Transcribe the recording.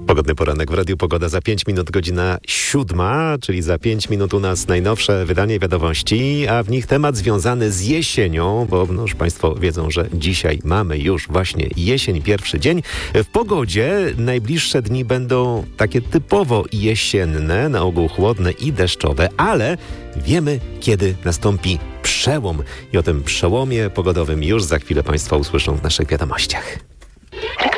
Pogodny poranek w Radiu Pogoda. Za 5 minut godzina 7, czyli za 5 minut u nas najnowsze wydanie wiadomości, a w nich temat związany z jesienią, bo już Państwo wiedzą, że dzisiaj mamy już właśnie jesień, pierwszy dzień. W pogodzie najbliższe dni będą takie typowo jesienne, na ogół chłodne i deszczowe, ale wiemy, kiedy nastąpi przełom. I o tym przełomie pogodowym już za chwilę Państwo usłyszą w naszych wiadomościach.